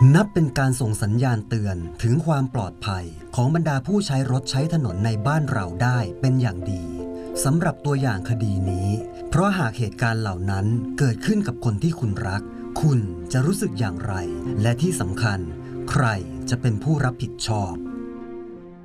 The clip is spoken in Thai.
นับเป็นการส่งสัญญาณเตือนถึงความปลอดภัยของบรรดาผู้ใช้รถใช้ถนนในบ้านเราได้เป็นอย่างดีสำหรับตัวอย่างคดีนี้เพราะหากเหตุการณ์เหล่านั้นเกิดขึ้นกับคนที่คุณรักคุณจะรู้สึกอย่างไรและที่สำคัญใครจะเป็นผู้รับผิดชอบ